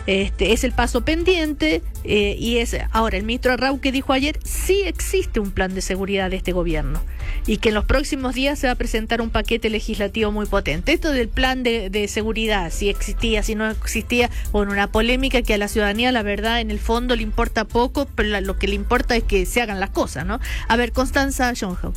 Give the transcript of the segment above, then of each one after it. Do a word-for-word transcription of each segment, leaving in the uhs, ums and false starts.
Este es el paso pendiente, eh, y es ahora el ministro Arrau que dijo ayer, sí existe un plan de seguridad de este gobierno y que en los próximos días se va a presentar un paquete legislativo muy potente. Esto del plan de, de seguridad, si existía, si no existía, bueno, una polémica que a la ciudadanía, la verdad, en el fondo le importa poco, pero la, lo que le importa es que se hagan las cosas, ¿no? A ver, Constanza Schönhaus.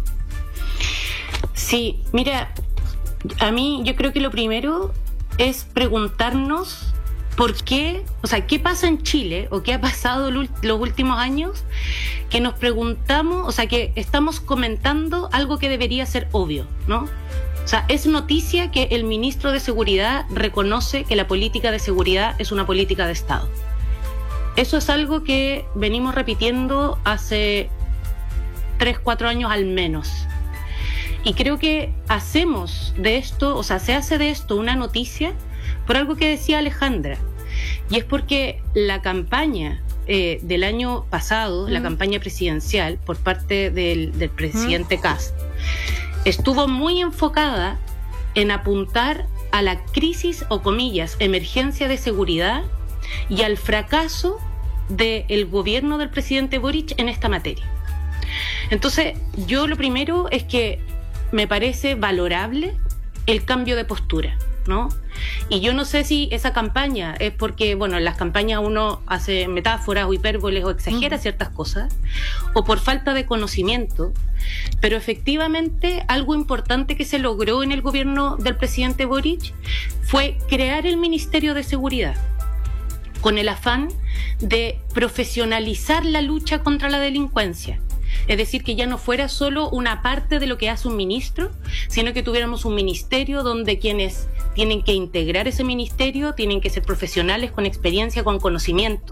Sí, mira, a mí yo creo que lo primero es preguntarnos por qué, o sea, qué pasa en Chile o qué ha pasado los últimos años que nos preguntamos, o sea, que estamos comentando algo que debería ser obvio, ¿no? O sea, es noticia que el ministro de Seguridad reconoce que la política de seguridad es una política de Estado. Eso es algo que venimos repitiendo hace tres, cuatro años al menos. Y creo que hacemos de esto, o sea, se hace de esto una noticia por algo que decía Alejandra. Y es porque la campaña eh, del año pasado, mm. la campaña presidencial por parte del, del presidente mm. Kast, estuvo muy enfocada en apuntar a la crisis o comillas, emergencia de seguridad y al fracaso del gobierno del presidente Boric en esta materia. Entonces, yo lo primero es que me parece valorable el cambio de postura, ¿no? Y yo no sé si esa campaña es porque, bueno, en las campañas uno hace metáforas o hipérboles o exagera mm. ciertas cosas, o por falta de conocimiento, pero efectivamente algo importante que se logró en el gobierno del presidente Boric fue crear el Ministerio de Seguridad con el afán de profesionalizar la lucha contra la delincuencia. Es decir, que ya no fuera solo una parte de lo que hace un ministro, sino que tuviéramos un ministerio donde quienes tienen que integrar ese ministerio tienen que ser profesionales con experiencia, con conocimiento.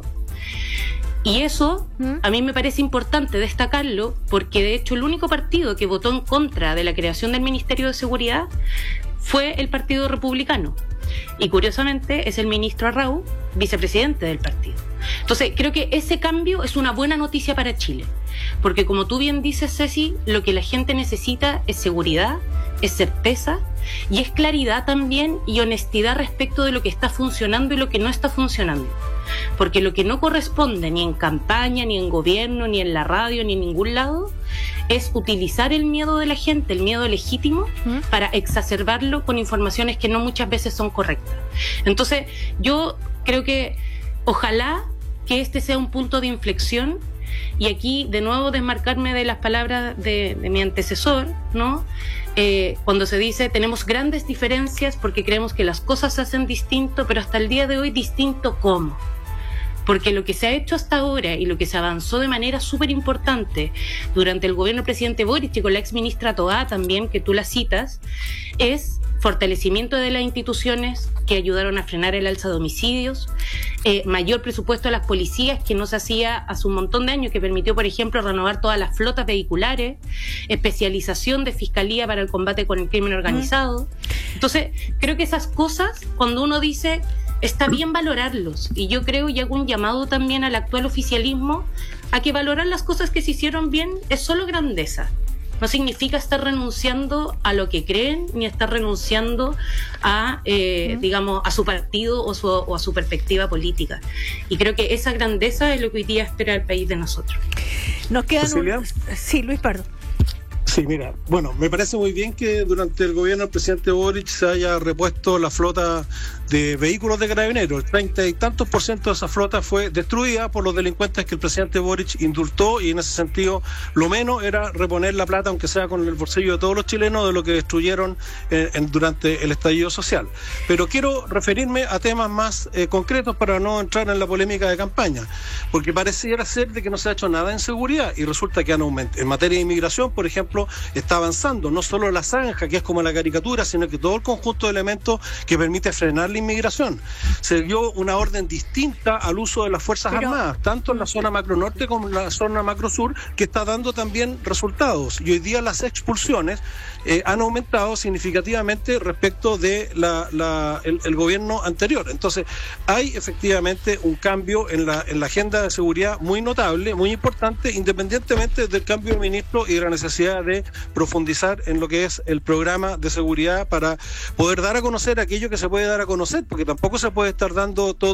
Y eso a mí me parece importante destacarlo porque de hecho el único partido que votó en contra de la creación del Ministerio de Seguridad fue el Partido Republicano. Y curiosamente es el ministro Arrau, vicepresidente del partido. Entonces creo que ese cambio es una buena noticia para Chile, porque como tú bien dices, Ceci, lo que la gente necesita es seguridad, es certeza y es claridad también y honestidad respecto de lo que está funcionando y lo que no está funcionando. Porque lo que no corresponde ni en campaña, ni en gobierno, ni en la radio, ni en ningún lado, es utilizar el miedo de la gente, el miedo legítimo, ¿Mm? para exacerbarlo con informaciones que no muchas veces son correctas. Entonces, yo creo que ojalá que este sea un punto de inflexión, y aquí de nuevo desmarcarme de las palabras de, de mi antecesor, ¿no? Eh, cuando se dice tenemos grandes diferencias porque creemos que las cosas se hacen distinto, pero hasta el día de hoy distinto ¿cómo? Porque lo que se ha hecho hasta ahora y lo que se avanzó de manera súper importante durante el gobierno del presidente Boric y con la ex ministra Toá también, que tú la citas, es fortalecimiento de las instituciones que ayudaron a frenar el alza de homicidios, eh, mayor presupuesto a las policías que no se hacía hace un montón de años, que permitió, por ejemplo, renovar todas las flotas vehiculares, especialización de fiscalía para el combate con el crimen organizado. Entonces, creo que esas cosas, cuando uno dice está bien valorarlos, y yo creo y hago un llamado también al actual oficialismo a que valorar las cosas que se hicieron bien es solo grandeza. No significa estar renunciando a lo que creen, ni estar renunciando a, eh, uh-huh. digamos, a su partido o, su, o a su perspectiva política. Y creo que esa grandeza es lo que hoy día espera el país de nosotros. Nos quedan un... Sí, Luis Pardo. Sí, mira, bueno, me parece muy bien que durante el gobierno del presidente Boric se haya repuesto la flota de vehículos de carabineros. El treinta y tantos por ciento de esa flota fue destruida por los delincuentes que el presidente Boric indultó, y en ese sentido lo menos era reponer la plata, aunque sea con el bolsillo de todos los chilenos, de lo que destruyeron eh, en, durante el estallido social. Pero quiero referirme a temas más eh, concretos para no entrar en la polémica de campaña, porque pareciera ser de que no se ha hecho nada en seguridad y resulta que han aumentado. En materia de inmigración, por ejemplo, está avanzando no solo la zanja, que es como la caricatura, sino que todo el conjunto de elementos que permite frenar la inmigración. Se dio una orden distinta al uso de las Fuerzas Pero... Armadas, tanto en la zona macro norte como en la zona macro sur, que está dando también resultados. Y hoy día las expulsiones eh, han aumentado significativamente respecto de la, la, el, el gobierno anterior. Entonces, hay efectivamente un cambio en la, en la agenda de seguridad muy notable, muy importante, independientemente del cambio de ministro y de la necesidad de profundizar en lo que es el programa de seguridad para poder dar a conocer aquello que se puede dar a conocer, porque tampoco se puede estar dando todo